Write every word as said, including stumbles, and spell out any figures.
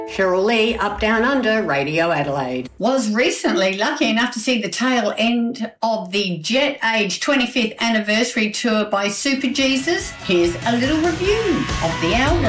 Cheryl Lee, Up Down Under, Radio Adelaide. Was recently lucky enough to see the tail end of the Jet Age twenty-fifth anniversary tour by Super Jesus. Here's a little review of the album.